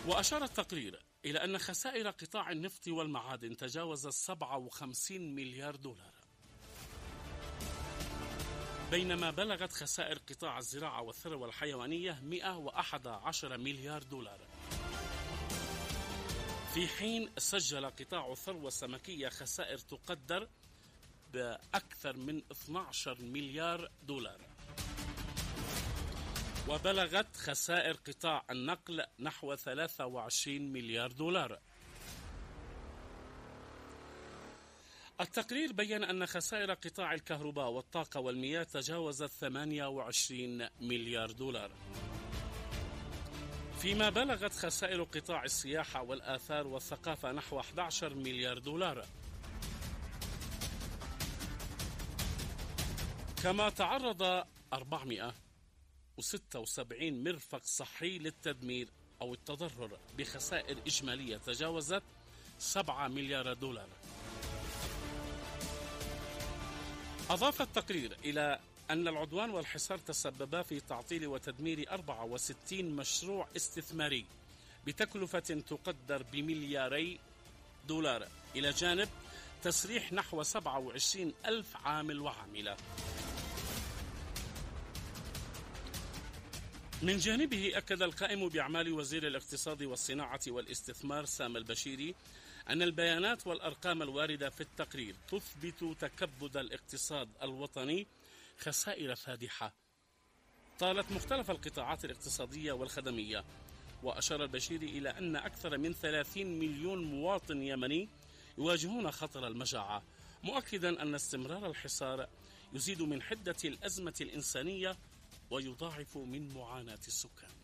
وأشار التقرير إلى أن خسائر قطاع النفط والمعادن تجاوزت 57 مليار دولار، بينما بلغت خسائر قطاع الزراعة والثروة الحيوانية 111 مليار دولار، في حين سجل قطاع الثروة السمكية خسائر تقدر بأكثر من 12 مليار دولار، وبلغت خسائر قطاع النقل نحو 23 مليار دولار. التقرير بيّن أن خسائر قطاع الكهرباء والطاقة والمياه تجاوزت 28 مليار دولار، فيما بلغت خسائر قطاع السياحة والآثار والثقافة نحو 11 مليار دولار. كما تعرض 476 مرفق صحي للتدمير أو التضرر بخسائر إجمالية تجاوزت 7 مليار دولار. أضاف التقرير إلى أن العدوان والحصار تسببا في تعطيل وتدمير 64 مشروع استثماري بتكلفة تقدر بملياري دولار، إلى جانب تسريح نحو 27 ألف عامل وعاملة. من جانبه أكد القائم بأعمال وزير الاقتصاد والصناعة والاستثمار سام البشيري أن البيانات والأرقام الواردة في التقرير تثبت تكبد الاقتصاد الوطني خسائر فادحة طالت مختلف القطاعات الاقتصادية والخدمية. وأشار البشيري إلى أن أكثر من 30 مليون مواطن يمني يواجهون خطر المجاعة، مؤكدا أن استمرار الحصار يزيد من حدة الأزمة الإنسانية ويضاعف من معاناة السكان.